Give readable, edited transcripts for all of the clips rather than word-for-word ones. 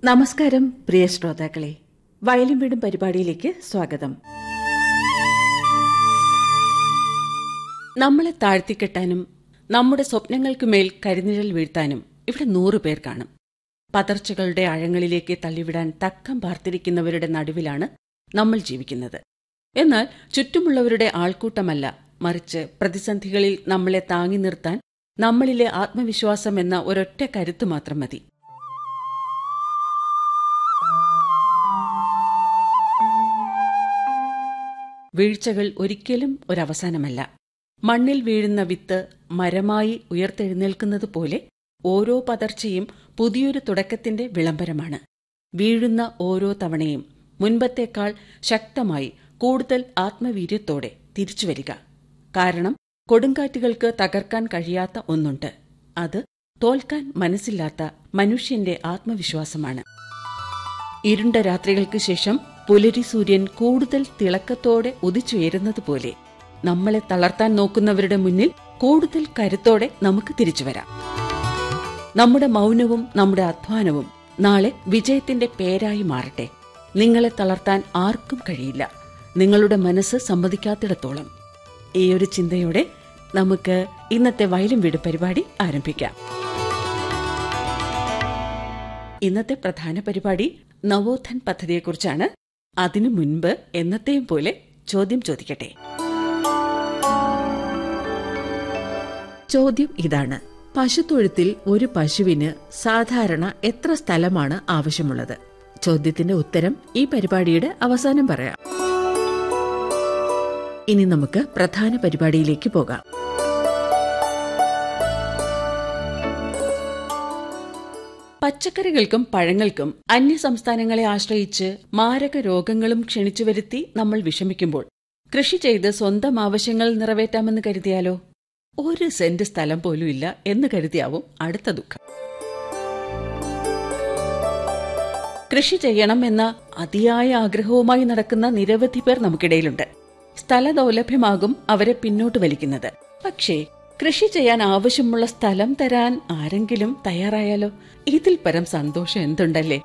നമസ്കാരം പ്രിയ ശ്രോതാക്കളെ, വയലും വീടും പരിപാടിയിലേക്ക് സ്വാഗതം. നമ്മളെ താഴ്ത്തിക്കെട്ടാനും നമ്മുടെ സ്വപ്നങ്ങൾക്ക് മേൽ കരിനിഴൽ വീഴ്ത്താനും ഇവിടെ 100 പേർ കാണും. പതർച്ചകളുടെ ആഴങ്ങളിലേക്ക് തള്ളിവിടാൻ തക്കം പാർത്തിരിക്കുന്നവരുടെ നടുവിലാണ് നമ്മൾ ജീവിക്കുന്നത്. എന്നാൽ ചുറ്റുമുള്ളവരുടെ ആൾക്കൂട്ടമല്ല, മറിച്ച് പ്രതിസന്ധികളിൽ നമ്മളെ താങ്ങി നിർത്താൻ നമ്മളിലെ ആത്മവിശ്വാസം എന്ന ഒരൊറ്റ കരുത്ത് മാത്രം മതി. വീഴ്ചകൾ ഒരിക്കലും ഒരവസാനമല്ല. മണ്ണിൽ വീഴുന്ന വിത്ത് മരമായി ഉയർത്തെഴുന്നേൽക്കുന്നത് പോലെ ഓരോ പതർച്ചയും പുതിയൊരു തുടക്കത്തിന്റെ വിളംബരമാണ്. വീഴുന്ന ഓരോ തവണയും മുൻപത്തേക്കാൾ ശക്തമായി, കൂടുതൽ ആത്മവീര്യത്തോടെ തിരിച്ചുവരിക. കാരണം കൊടുങ്കാറ്റുകൾക്ക് തകർക്കാൻ കഴിയാത്ത ഒന്നുണ്ട്. അത് തോൽക്കാൻ മനസ്സില്ലാത്ത മനുഷ്യന്റെ ആത്മവിശ്വാസമാണ്. ഇരുണ്ട രാത്രികൾക്ക് ശേഷം പുലരി സൂര്യൻ കൂടുതൽ തിളക്കത്തോടെ ഉദിച്ചുയരുന്നതുപോലെ നമ്മളെ തളർത്താൻ നോക്കുന്നവരുടെ മുന്നിൽ കൂടുതൽ കരുത്തോടെ നമുക്ക് തിരിച്ചുവരാം. നമ്മുടെ മൗനവും നമ്മുടെ അധ്വാനവും നാളെ വിജയത്തിന്റെ പേരായി മാറട്ടെ. നിങ്ങളെ തളർത്താൻ ആർക്കും കഴിയില്ല, നിങ്ങളുടെ മനസ്സ് സമ്മതിക്കാത്തിടത്തോളം. ഈ ഒരു ചിന്തയോടെ നമുക്ക് ഇന്നത്തെ വയലും വീട് പരിപാടി ആരംഭിക്കാം. ഇന്നത്തെ പ്രധാന പരിപാടി നവോത്ഥാൻ പദ്ധതിയെക്കുറിച്ചാണ്. അതിനു മുൻപ് എന്നത്തെയും പോലെ ചോദ്യം ചോദിക്കട്ടെ. ചോദ്യം ഇതാണ്: പശുത്തൊഴുത്തിൽ ഒരു പശുവിന് സാധാരണ എത്ര സ്ഥലമാണ് ആവശ്യമുള്ളത്? ചോദ്യത്തിന്റെ ഉത്തരം ഈ പരിപാടിയുടെ അവസാനം പറയാം. ഇനി നമുക്ക് പ്രധാന പരിപാടിയിലേക്ക് പോകാം. പച്ചക്കറികൾക്കും പഴങ്ങൾക്കും അന്യസംസ്ഥാനങ്ങളെ ആശ്രയിച്ച് മാരക രോഗങ്ങളും ക്ഷണിച്ചുവരുത്തി നമ്മൾ വിഷമിക്കുമ്പോൾ കൃഷി ചെയ്ത് സ്വന്തം ആവശ്യങ്ങൾ നിറവേറ്റാമെന്ന് കരുതിയാലോ? 1 സെന്റ് സ്ഥലം പോലും ഇല്ല എന്ന് കരുതിയാവും അടുത്ത ദുഃഖം. കൃഷി ചെയ്യണം എന്ന അതിയായ ആഗ്രഹവുമായി നടക്കുന്ന നിരവധി പേർ നമുക്കിടയിലുണ്ട്. സ്ഥലദൗലഭ്യമാകും അവരെ പിന്നോട്ട് വലിക്കുന്നത്. പക്ഷേ കൃഷി ചെയ്യാൻ ആവശ്യമുള്ള സ്ഥലം തരാൻ ആരെങ്കിലും തയ്യാറായാലോ? ഇതിൽ പരം സന്തോഷം എന്തുണ്ടല്ലേ?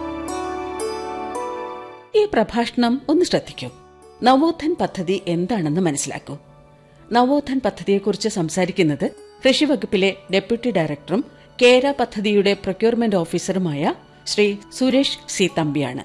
ഈ പ്രഭാഷണം ഒന്ന് ശ്രദ്ധിക്കൂ. നവോത്ഥാൻ പദ്ധതി എന്താണെന്ന് മനസ്സിലാക്കൂ. നവോത്ഥാൻ പദ്ധതിയെക്കുറിച്ച് സംസാരിക്കുന്നത് കൃഷിവകുപ്പിലെ ഡെപ്യൂട്ടി ഡയറക്ടറും കേര പദ്ധതിയുടെ പ്രൊക്യൂർമെന്റ് ഓഫീസറുമായ ശ്രീ സുരേഷ് സി തമ്പിയാണ്.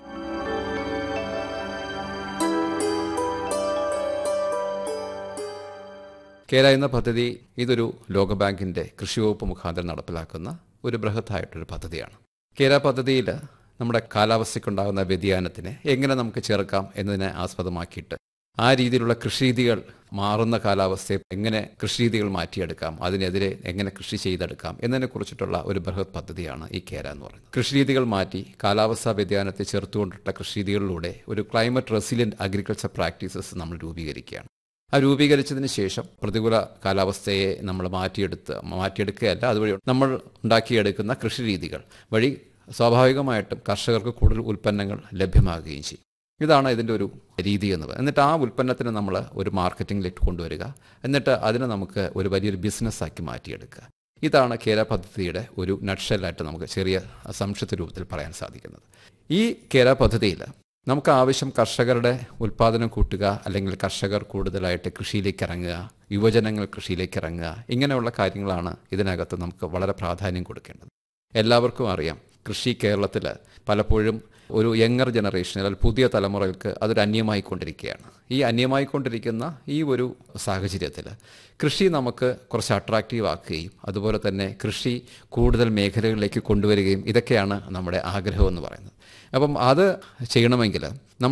കേര എന്ന പദ്ധതി ഇതൊരു ലോകബാങ്കിന്റെ കൃഷിവകുപ്പ് മുഖാന്തരം നടപ്പിലാക്കുന്ന ഒരു ബൃഹത്തായിട്ടൊരു പദ്ധതിയാണ്. കേര പദ്ധതിയിൽ നമ്മുടെ കാലാവസ്ഥയ്ക്കുണ്ടാകുന്ന വ്യതിയാനത്തിനെ എങ്ങനെ നമുക്ക് ചേർക്കാം എന്നതിനെ ആസ്പദമാക്കിയിട്ട് ആ രീതിയിലുള്ള കൃഷിരീതികൾ, മാറുന്ന കാലാവസ്ഥയെ എങ്ങനെ കൃഷിരീതികൾ മാറ്റിയെടുക്കാം, അതിനെതിരെ എങ്ങനെ കൃഷി ചെയ്തെടുക്കാം എന്നതിനെക്കുറിച്ചിട്ടുള്ള ഒരു ബൃഹത് പദ്ധതിയാണ് ഈ കേര എന്ന് പറയുന്നത്. കൃഷിരീതികൾ മാറ്റി കാലാവസ്ഥാ വ്യതിയാനത്തെ ചേർത്തുകൊണ്ടിട്ടുള്ള കൃഷിരീതികളിലൂടെ ഒരു ക്ലൈമറ്റ് റെസിലിയന്റ് അഗ്രികൾച്ചർ പ്രാക്ടീസസ് നമ്മൾ രൂപീകരിക്കുകയാണ്. ആ രൂപീകരിച്ചതിന് ശേഷം പ്രതികൂല കാലാവസ്ഥയെ നമ്മൾ മാറ്റിയെടുക്കുകയല്ല, അതുവഴി നമ്മൾ ഉണ്ടാക്കിയെടുക്കുന്ന കൃഷിരീതികൾ വഴി സ്വാഭാവികമായിട്ടും കർഷകർക്ക് കൂടുതൽ ഉൽപ്പന്നങ്ങൾ ലഭ്യമാകുകയും ചെയ്യും. ഇതാണ് ഇതിൻ്റെ ഒരു രീതി എന്ന് പറയുന്നത്. എന്നിട്ട് ആ ഉൽപ്പന്നത്തിന് നമ്മൾ ഒരു മാർക്കറ്റിംഗിലേക്ക് കൊണ്ടുവരിക, എന്നിട്ട് അതിനെ നമുക്ക് ഒരു വലിയൊരു ബിസിനസ്സാക്കി മാറ്റിയെടുക്കുക. ഇതാണ് കേര പദ്ധതിയുടെ ഒരു നട്ട്ഷെല്ലായിട്ട് നമുക്ക് ചെറിയ സംക്ഷിപ്ത രൂപത്തിൽ പറയാൻ സാധിക്കുന്നത്. ഈ കേര പദ്ധതിയിൽ നമുക്ക് ആവശ്യം കർഷകരുടെ ഉൽപ്പാദനം കൂട്ടുക, അല്ലെങ്കിൽ കർഷകർ കൂടുതലായിട്ട് കൃഷിയിലേക്ക് ഇറങ്ങുക, യുവജനങ്ങൾ കൃഷിയിലേക്ക് ഇറങ്ങുക, ഇങ്ങനെയുള്ള കാര്യങ്ങളാണ് ഇതിനകത്ത് നമുക്ക് വളരെ പ്രാധാന്യം കൊടുക്കേണ്ടത്. എല്ലാവർക്കും അറിയാം, കൃഷി കേരളത്തിൽ പലപ്പോഴും ഒരു യങ്ങർ ജനറേഷൻ, അല്ലെങ്കിൽ പുതിയ തലമുറകൾക്ക് അതൊരു അന്യമായിക്കൊണ്ടിരിക്കുകയാണ്. ഈ അന്യമായിക്കൊണ്ടിരിക്കുന്ന ഈ ഒരു സാഹചര്യത്തിൽ കൃഷി നമുക്ക് കുറച്ച് അട്രാക്റ്റീവ് ആക്കുകയും അതുപോലെ തന്നെ കൃഷി കൂടുതൽ മേഖലകളിലേക്ക് കൊണ്ടുവരികയും ഇതൊക്കെയാണ് നമ്മുടെ ആഗ്രഹം എന്ന് പറയുന്നത്. അപ്പം അത് ചെയ്യണമെങ്കിൽ നമ്മൾ